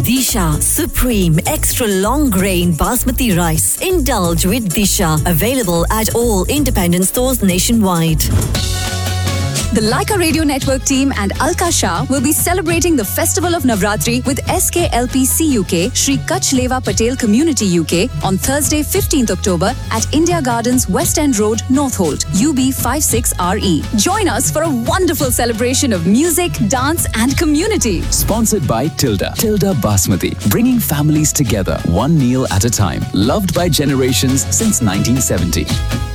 Disha Supreme Extra Long Grain Basmati Rice. Indulge with Disha. Available at all independent stores nationwide. The Laika Radio Network team and Alka Shah will be celebrating the Festival of Navratri with SKLPC UK, Shri Kutch Leva Patel Community UK on Thursday 15th October at India Gardens, West End Road, Northolt, UB56RE. Join us for a wonderful celebration of music, dance and community. Sponsored by Tilda Basmati, bringing families together one meal at a time. Loved by generations since 1970.